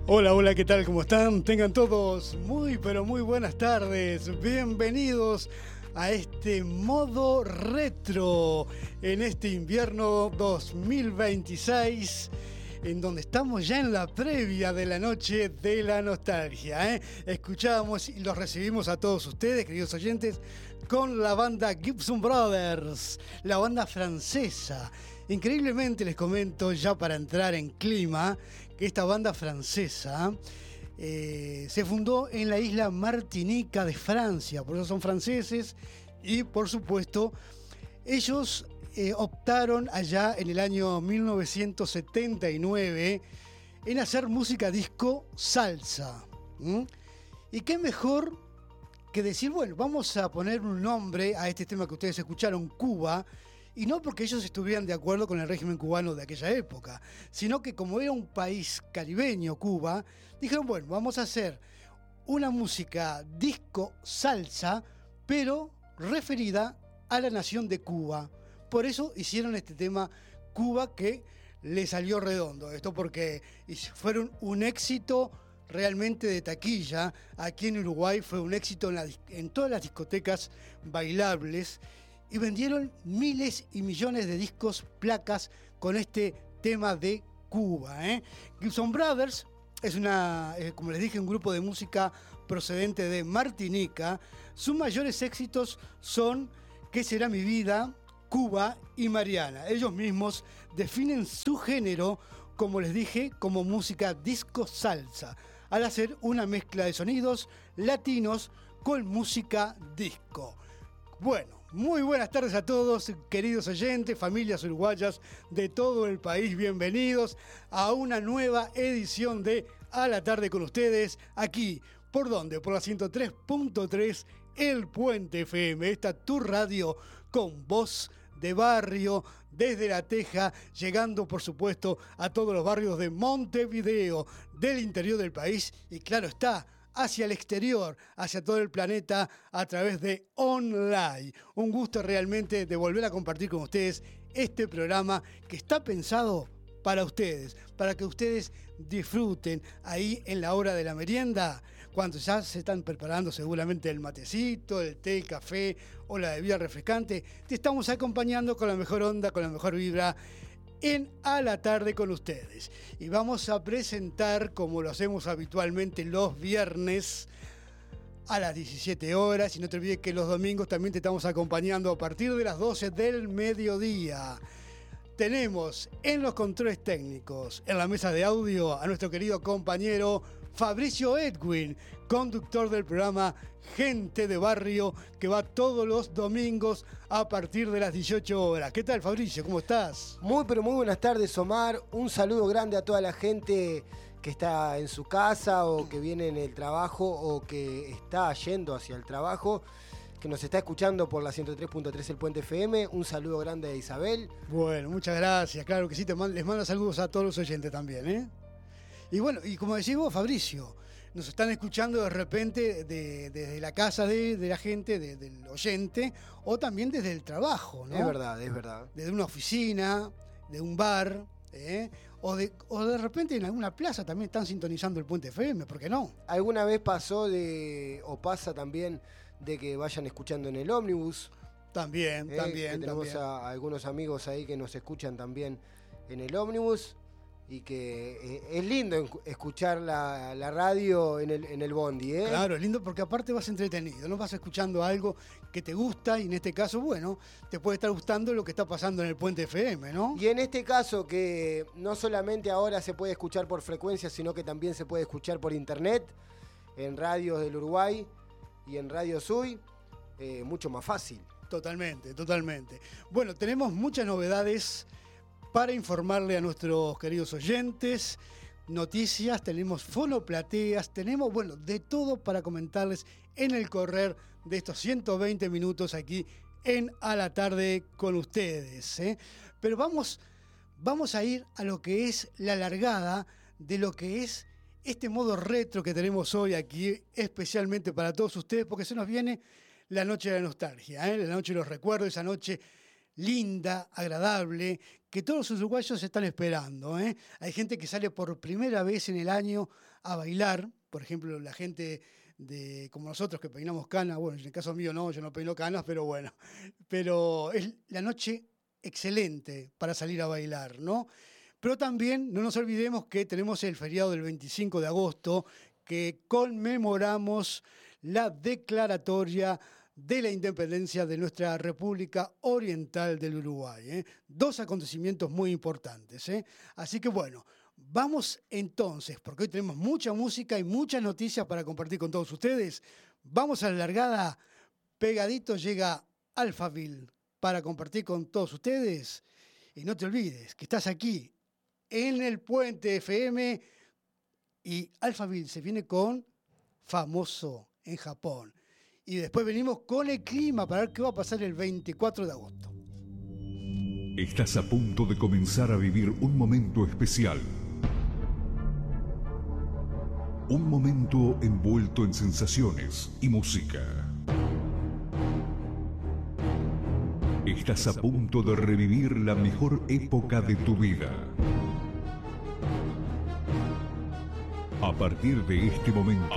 Hola, hola, ¿qué tal? ¿Cómo están? Tengan todos muy, pero muy buenas tardes. Bienvenidos a este modo retro en este invierno 2026, en donde estamos ya en la previa de la noche de la nostalgia. Escuchamos y los recibimos a todos ustedes, queridos oyentes, con la banda Gibson Brothers, la banda francesa. Increíblemente les comento, ya para entrar en clima, que esta banda francesa se fundó en la isla Martinica de Francia, por eso son franceses, y por supuesto ellos optaron allá en el año 1979 en hacer música disco salsa. Y qué mejor que decir, bueno, vamos a poner un nombre a este tema que ustedes escucharon, Cuba. Y no porque ellos estuvieran de acuerdo con el régimen cubano de aquella época, sino que como era un país caribeño, Cuba, dijeron, bueno, vamos a hacer una música disco salsa, pero referida a la nación de Cuba. Por eso hicieron este tema Cuba, que le salió redondo. Esto porque fueron un éxito realmente de taquilla. Aquí en Uruguay fue un éxito en todas las discotecas bailables. Y vendieron miles y millones de discos, placas, con este tema de Cuba. Gibson Brothers es como les dije, un grupo de música procedente de Martinica. Sus mayores éxitos son ¿Qué será mi vida?, Cuba y Mariana. Ellos mismos definen su género, como les dije, como música disco salsa, al hacer una mezcla de sonidos latinos con música disco. Bueno, muy buenas tardes a todos, queridos oyentes, familias uruguayas de todo el país. Bienvenidos a una nueva edición de A la Tarde con ustedes, aquí, ¿por dónde? Por la 103.3 El Puente FM, esta tu radio con voz de barrio, desde La Teja, llegando por supuesto a todos los barrios de Montevideo, del interior del país y claro está, hacia el exterior, hacia todo el planeta, a través de online. Un gusto realmente de volver a compartir con ustedes este programa que está pensado para ustedes, para que ustedes disfruten ahí en la hora de la merienda, cuando ya se están preparando seguramente el matecito, el té, el café o la bebida refrescante. Te estamos acompañando con la mejor onda, con la mejor vibra, en A la Tarde con ustedes. Y vamos a presentar, como lo hacemos habitualmente los viernes, a las 17 horas. Y no te olvides que los domingos también te estamos acompañando a partir de las 12 del mediodía. Tenemos en los controles técnicos, en la mesa de audio, a nuestro querido compañero Fabricio Edwin, conductor del programa Gente de Barrio, que va todos los domingos a partir de las 18 horas. ¿Qué tal, Fabricio? ¿Cómo estás? Muy, pero muy buenas tardes, Omar. Un saludo grande a toda la gente que está en su casa o que viene en el trabajo o que está yendo hacia el trabajo, que nos está escuchando por la 103.3 El Puente FM. Un saludo grande a Isabel. Bueno, muchas gracias. Claro que sí, les mando saludos a todos los oyentes también, Y bueno, y como decís vos, Fabricio, nos están escuchando de repente desde la casa de la gente, del oyente, o también desde el trabajo, ¿no? Es verdad, es verdad. Desde una oficina, de un bar, o de repente en alguna plaza también están sintonizando el Puente FM, ¿por qué no? ¿Alguna vez pasó o pasa también de que vayan escuchando en el ómnibus? También. Tenemos a algunos amigos ahí que nos escuchan también en el ómnibus. Y que es lindo escuchar la radio en el bondi, Claro, es lindo porque aparte vas entretenido, no vas escuchando algo que te gusta y en este caso, bueno, te puede estar gustando lo que está pasando en el Puente FM, ¿no? Y en este caso que no solamente ahora se puede escuchar por frecuencia, sino que también se puede escuchar por internet, en radios del Uruguay y en Radio Sui, mucho más fácil. Totalmente. Bueno, tenemos muchas novedades para informarle a nuestros queridos oyentes, noticias, tenemos fonoplateas, tenemos, bueno, de todo para comentarles en el correr de estos 120 minutos aquí en A la Tarde con ustedes. Pero vamos a ir a lo que es la largada de lo que es este modo retro que tenemos hoy aquí, especialmente para todos ustedes, porque se nos viene la noche de la nostalgia, la noche de los recuerdos, esa noche linda, agradable, que todos los uruguayos están esperando, ¿eh? Hay gente que sale por primera vez en el año a bailar, por ejemplo, la gente como nosotros que peinamos canas, bueno, en el caso mío no, yo no peino canas, pero bueno, pero es la noche excelente para salir a bailar, ¿no? Pero también no nos olvidemos que tenemos el feriado del 25 de agosto, que conmemoramos la declaratoria de la independencia de nuestra República Oriental del Uruguay, ¿eh? Dos acontecimientos muy importantes, ¿eh? Así que bueno, vamos entonces, porque hoy tenemos mucha música y muchas noticias para compartir con todos ustedes. Vamos a la largada. Pegadito llega Alphaville para compartir con todos ustedes. Y no te olvides que estás aquí en el Puente FM y Alphaville se viene con Famoso en Japón. Y después venimos con el clima para ver qué va a pasar el 24 de agosto. Estás a punto de comenzar a vivir un momento especial. Un momento envuelto en sensaciones y música. Estás a punto de revivir la mejor época de tu vida. A partir de este momento.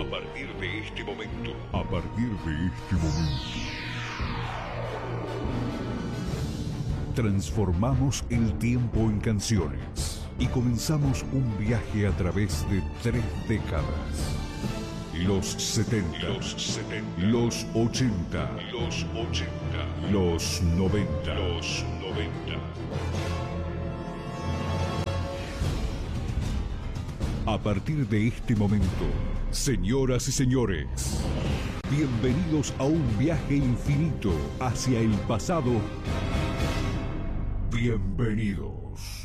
Transformamos el tiempo en canciones y comenzamos un viaje a través de 3 décadas. Los 70, los 80, los 90. A partir de este momento, señoras y señores, bienvenidos a un viaje infinito hacia el pasado. Bienvenidos.